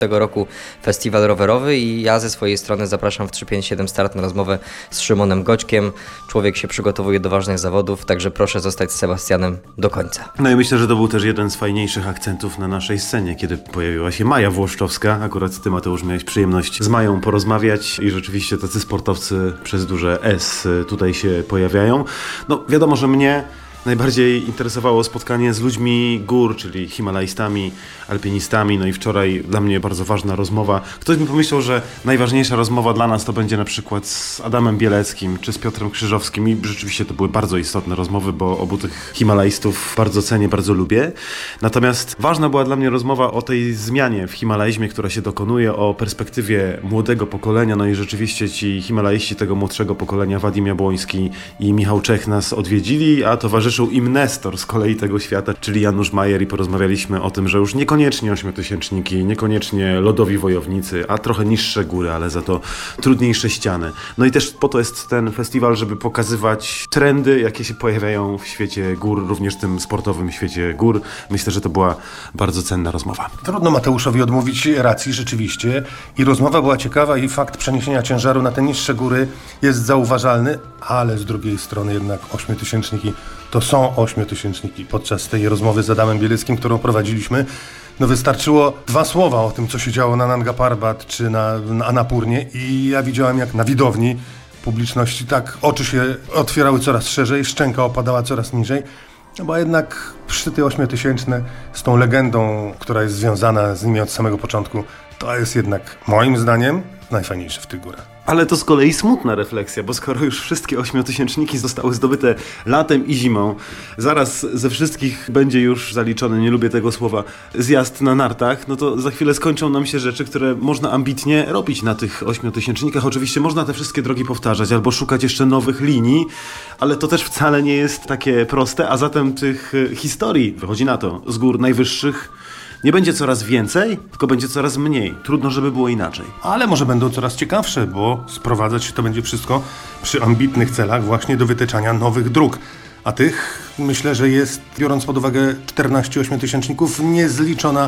tego roku festiwal rowerowy i ja ze swojej strony zapraszam w 357 Start na rozmowę z Szymonem Goćkiem. Człowiek się przygotowuje do ważnych zawodów, także proszę zostać z Sebastianem do końca. No i myślę, że to był też jeden z fajniejszych akcentów na naszej scenie, kiedy pojawiła się Maja Włoszczowska. Akurat ty, Mateusz, miałeś przyjemność z Mają porozmawiać i rzeczywiście tacy sportowcy przez duże S tutaj się pojawiają. No wiadomo, że mnie najbardziej interesowało spotkanie z ludźmi gór, czyli himalajstami, alpinistami. No i wczoraj dla mnie bardzo ważna rozmowa. Ktoś by pomyślał, że najważniejsza rozmowa dla nas to będzie na przykład z Adamem Bieleckim czy z Piotrem Krzyżowskim i rzeczywiście to były bardzo istotne rozmowy, bo obu tych himalajstów bardzo cenię, bardzo lubię. Natomiast ważna była dla mnie rozmowa o tej zmianie w himalajzmie, która się dokonuje, o perspektywie młodego pokolenia. No i rzeczywiście ci himalaiści tego młodszego pokolenia, Wadim Jabłoński i Michał Czech nas odwiedzili, a towarzyszył im Nestor z kolei tego świata, czyli Janusz Majer, i porozmawialiśmy o tym, że już niekoniecznie ośmiotysięczniki, niekoniecznie lodowi wojownicy, a trochę niższe góry, ale za to trudniejsze ściany. No i też po to jest ten festiwal, żeby pokazywać trendy, jakie się pojawiają w świecie gór, również w tym sportowym świecie gór. Myślę, że to była bardzo cenna rozmowa. Trudno Mateuszowi odmówić racji rzeczywiście i rozmowa była ciekawa i fakt przeniesienia ciężaru na te niższe góry jest zauważalny, ale z drugiej strony jednak ośmiotysięczniki to są ośmiotysięczniki. Podczas tej rozmowy z Adamem Bieleckim, którą prowadziliśmy, wystarczyło 2 słowa o tym, co się działo na Nanga Parbat czy na Annapurnie i ja widziałem, jak na widowni publiczności tak oczy się otwierały coraz szerzej, szczęka opadała coraz niżej, bo jednak szczyty ośmiotysięczne z tą legendą, która jest związana z nimi od samego początku, to jest jednak moim zdaniem najfajniejsze w tych górach. Ale to z kolei smutna refleksja, bo skoro już wszystkie ośmiotysięczniki zostały zdobyte latem i zimą, zaraz ze wszystkich będzie już zaliczony, nie lubię tego słowa, zjazd na nartach, no to za chwilę skończą nam się rzeczy, które można ambitnie robić na tych ośmiotysięcznikach. Oczywiście można te wszystkie drogi powtarzać albo szukać jeszcze nowych linii, ale to też wcale nie jest takie proste, a zatem tych historii, wychodzi na to, z gór najwyższych nie będzie coraz więcej, tylko będzie coraz mniej. Trudno, żeby było inaczej. Ale może będą coraz ciekawsze, bo sprowadzać się to będzie wszystko przy ambitnych celach właśnie do wytyczania nowych dróg. A tych, myślę, że jest, biorąc pod uwagę 14 ośmiotysięczników, niezliczona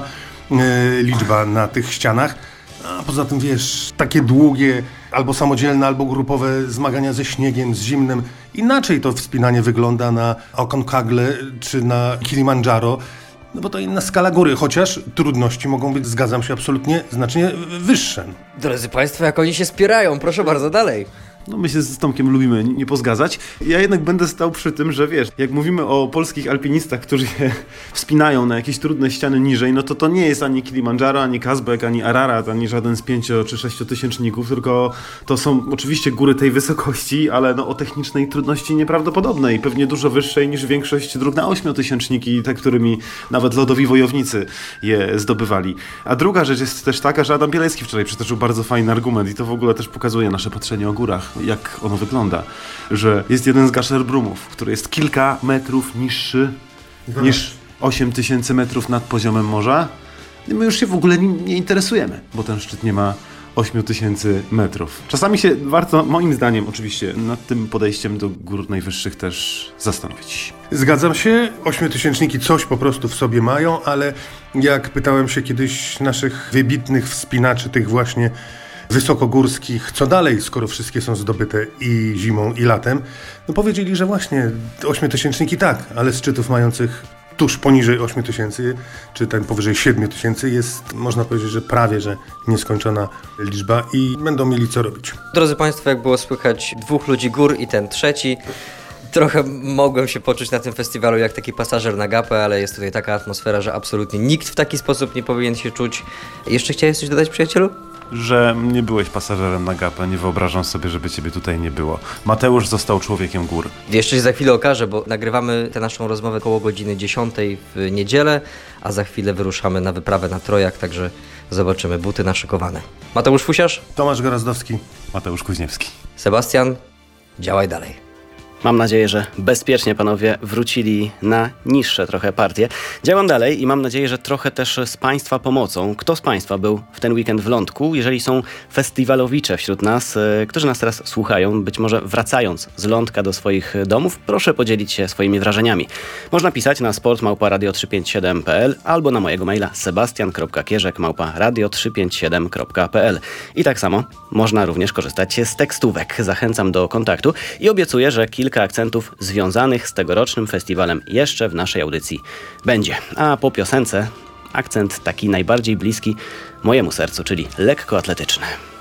liczba na tych ścianach. A poza tym, wiesz, takie długie, albo samodzielne, albo grupowe zmagania ze śniegiem, z zimnem. Inaczej to wspinanie wygląda na Aconcagua czy na Kilimandżaro. No bo to inna skala góry, chociaż trudności mogą być, zgadzam się, absolutnie znacznie wyższe. Drodzy Państwo, jak oni się spierają, proszę bardzo, dalej. No my się z Tomkiem lubimy nie pozgadzać. Ja jednak będę stał przy tym, że wiesz, jak mówimy o polskich alpinistach, którzy się wspinają na jakieś trudne ściany niżej, no to nie jest ani Kilimandżaro, ani Kazbek, ani Ararat, ani żaden z 5 czy 6 tysięczników, tylko to są oczywiście góry tej wysokości, ale no o technicznej trudności nieprawdopodobnej, pewnie dużo wyższej niż większość dróg na 8-tysięczniki, te, którymi nawet lodowi wojownicy je zdobywali. A druga rzecz jest też taka, że Adam Bielecki wczoraj przytoczył bardzo fajny argument i to w ogóle też pokazuje nasze patrzenie o górach, jak ono wygląda, że jest jeden z Gasherbrum, który jest kilka metrów niższy niż 8000 metrów nad poziomem morza. I my już się w ogóle nim nie interesujemy, bo ten szczyt nie ma 8000 metrów. Czasami się warto, moim zdaniem oczywiście, nad tym podejściem do gór najwyższych też zastanowić. Zgadzam się, ośmiotysięczniki coś po prostu w sobie mają, ale jak pytałem się kiedyś naszych wybitnych wspinaczy, tych właśnie wysokogórskich, co dalej, skoro wszystkie są zdobyte i zimą, i latem, no powiedzieli, że właśnie ośmiotysięczniki tak, ale szczytów mających tuż poniżej 8000, czy ten powyżej 7000 jest, można powiedzieć, że prawie, że nieskończona liczba i będą mieli co robić. Drodzy Państwo, jak było słychać, 2 ludzi gór i ten trzeci. Trochę mogłem się poczuć na tym festiwalu jak taki pasażer na gapę, ale jest tutaj taka atmosfera, że absolutnie nikt w taki sposób nie powinien się czuć. Jeszcze chciałeś coś dodać, przyjacielu? Że nie byłeś pasażerem na gapę, nie wyobrażam sobie, żeby ciebie tutaj nie było. Mateusz został człowiekiem gór. Jeszcze się za chwilę okaże, bo nagrywamy tę naszą rozmowę koło godziny 10 w niedzielę, a za chwilę wyruszamy na wyprawę na Trojak, także zobaczymy, buty naszykowane. Mateusz Fusiarz? Tomasz Gorazdowski. Mateusz Kuźniewski. Sebastian, działaj dalej. Mam nadzieję, że bezpiecznie panowie wrócili na niższe trochę partie. Działam dalej i mam nadzieję, że trochę też z Państwa pomocą. Kto z Państwa był w ten weekend w Lądku? Jeżeli są festiwalowicze wśród nas, którzy nas teraz słuchają, być może wracając z Lądka do swoich domów, proszę podzielić się swoimi wrażeniami. Można pisać na sport@radio357.pl albo na mojego maila sebastian.kierzek@radio357.pl. I tak samo można również korzystać z tekstówek. Zachęcam do kontaktu i obiecuję, że kilka akcentów związanych z tegorocznym festiwalem jeszcze w naszej audycji będzie. A po piosence akcent taki najbardziej bliski mojemu sercu, czyli lekkoatletyczny.